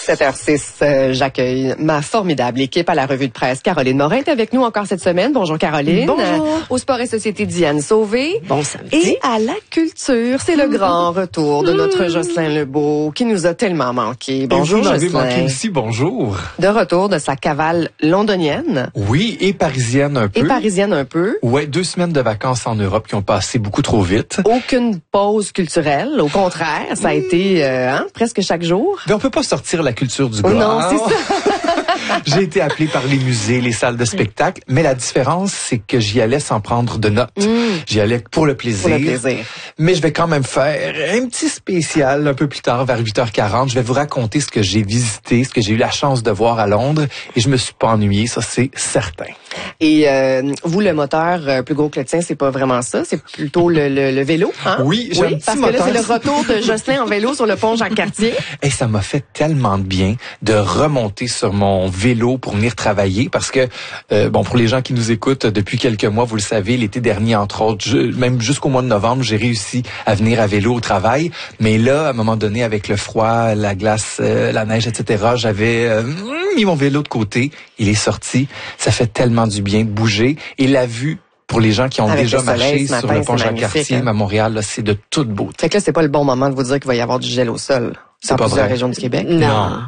7h06, j'accueille ma formidable équipe à la revue de presse. Caroline Morin est avec nous encore cette semaine. Bonjour Caroline. Bonjour. Au Sport et Société, Diane Sauvé. Bon samedi. Et à la culture, c'est le grand retour de notre Jocelyn Lebeau qui nous a tellement manqué. Bonjour Jocelyn. Jocelyn. Vous m'avez manqué aussi, bonjour. De retour de sa cavale londonienne. Oui, et parisienne un peu. Et parisienne un peu. Ouais, 2 semaines de vacances en Europe qui ont passé beaucoup trop vite. Aucune pause culturelle, au contraire, ça a été presque chaque jour. Mais on peut pas sortir la culture du gras. Non, c'est ça. J'ai été appelé par les musées, les salles de spectacle, mais la différence, c'est que j'y allais sans prendre de notes. J'y allais pour le plaisir. Pour le plaisir. Mais je vais quand même faire un petit spécial un peu plus tard, vers 8h40. Je vais vous raconter ce que j'ai visité, ce que j'ai eu la chance de voir à Londres, et je me suis pas ennuyé, ça c'est certain. Et vous, le moteur plus gros que le tien, c'est pas vraiment ça, c'est plutôt le vélo, hein? Oui, j'ai un petit parce moteur. que là, c'est le retour de Jocelyn en vélo sur le pont Jacques-Cartier. Et ça m'a fait tellement de bien de remonter sur mon vélo pour venir travailler parce que, pour les gens qui nous écoutent depuis quelques mois, vous le savez, l'été dernier, entre autres, même jusqu'au mois de novembre, j'ai réussi à venir à vélo au travail. Mais là, à un moment donné, avec le froid, la glace, la neige, etc., j'avais mis mon vélo de côté. Il est sorti. Ça fait tellement du bien de bouger. Et la vue, pour les gens qui ont avec déjà le soleil, marché ce matin, sur le pont c'est Jacques-Cartier, magnifique, à Montréal, là, c'est de toute beauté. Fait que là, c'est pas le bon moment de vous dire qu'il va y avoir du gel au sol C'est dans pas plusieurs vrai. régions du Québec. Non.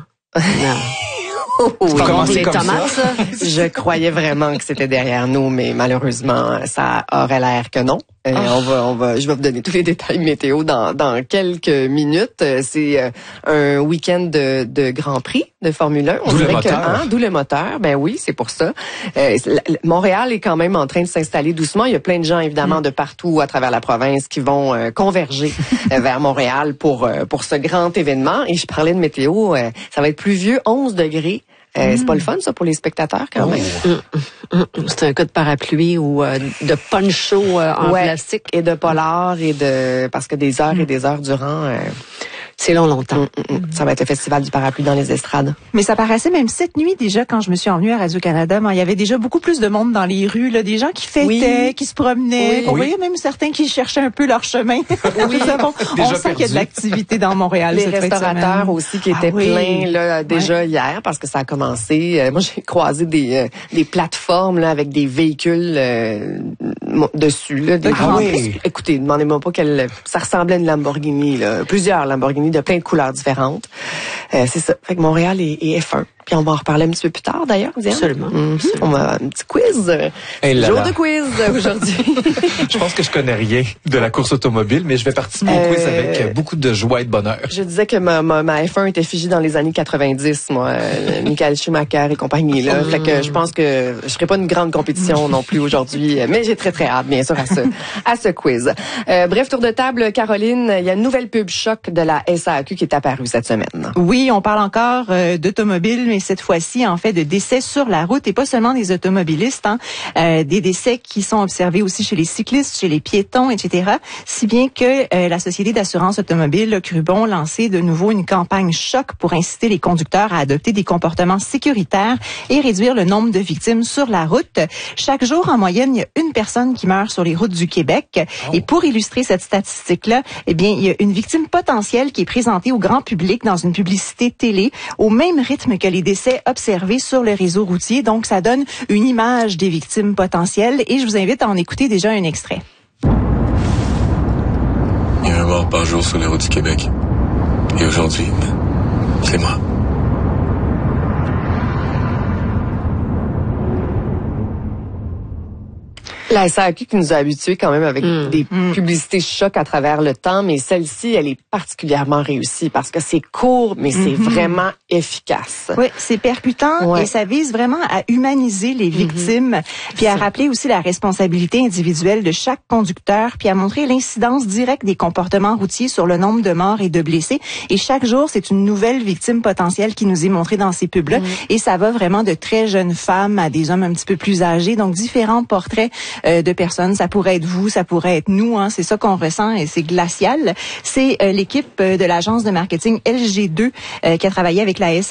Oui. Commencez Les comme tomates, ça. ça. Je croyais vraiment que c'était derrière nous, mais malheureusement, ça aurait l'air que non. Je vais vous donner tous les détails météo dans quelques minutes. C'est un week-end de Grand Prix de Formule 1. D'où le moteur. D'où le moteur. Ben oui, c'est pour ça. Montréal est quand même en train de s'installer doucement. Il y a plein de gens, évidemment, de partout à travers la province qui vont converger vers Montréal pour ce grand événement. Et je parlais de météo. Ça va être pluvieux, 11 degrés. C'est pas le fun, ça, pour les spectateurs, quand même. C'est un cas de parapluie ou de poncho en plastique. Et de polar parce que des heures et des heures durant. C'est longtemps. Ça va être le festival du parapluie dans les estrades. Mais ça paraissait même cette nuit déjà quand je me suis envenue à Radio-Canada. Il y avait déjà beaucoup plus de monde dans les rues, là, des gens qui fêtaient, qui se promenaient. On voyait même certains qui cherchaient un peu leur chemin. On sent qu'il y a de l'activité dans Montréal. Les cette fin de restaurateurs semaine. aussi qui étaient pleins là, déjà hier parce que ça a commencé. Moi, j'ai croisé des plateformes là, avec des véhicules dessus. Là, Écoutez, demandez-moi pas ça ressemblait à une Lamborghini. Là, plusieurs Lamborghini de plein de couleurs différentes. C'est ça. Fait que Montréal est F1. Puis on va en reparler un petit peu plus tard, d'ailleurs, Diane. Absolument. On va un petit quiz. Jour de quiz aujourd'hui. Je pense que je connais rien de la course automobile, mais je vais participer au quiz avec beaucoup de joie et de bonheur. Je disais que ma F1 était figée dans les années 90, moi. Michael Schumacher et compagnie, là. Fait que je pense que je ferai pas une grande compétition non plus aujourd'hui, mais j'ai très, très hâte, bien sûr, à ce quiz. Bref, tour de table, Caroline, il y a une nouvelle pub choc de la SAQ qui est apparue cette semaine. Oui, on parle encore d'automobiles, mais cette fois-ci, en fait, de décès sur la route et pas seulement des automobilistes, des décès qui sont observés aussi chez les cyclistes, chez les piétons, etc. Si bien que la Société d'assurance automobile a cru bon lancer de nouveau une campagne choc pour inciter les conducteurs à adopter des comportements sécuritaires et réduire le nombre de victimes sur la route. Chaque jour, en moyenne, il y a une personne qui meurt sur les routes du Québec. Et pour illustrer cette statistique-là, eh bien, il y a une victime potentielle qui est présentée au grand public dans une publicité télé au même rythme que les décès observés sur le réseau routier. Donc, ça donne une image des victimes potentielles et je vous invite à en écouter déjà un extrait. Il y a un mort par jour sur les routes du Québec. Et aujourd'hui, c'est moi. La SAQ qui nous a habitués quand même avec des publicités chocs à travers le temps, mais celle-ci, elle est particulièrement réussie parce que c'est court, mais c'est vraiment efficace. Oui, c'est percutant et ça vise vraiment à humaniser les victimes, puis à rappeler aussi la responsabilité individuelle de chaque conducteur, puis à montrer l'incidence directe des comportements routiers sur le nombre de morts et de blessés. Et chaque jour, c'est une nouvelle victime potentielle qui nous est montrée dans ces pubs-là. Et ça va vraiment de très jeunes femmes à des hommes un petit peu plus âgés, donc différents portraits de personnes. Ça pourrait être vous, ça pourrait être nous, c'est ça qu'on ressent et c'est glacial. C'est l'équipe de l'agence de marketing LG2 qui a travaillé avec la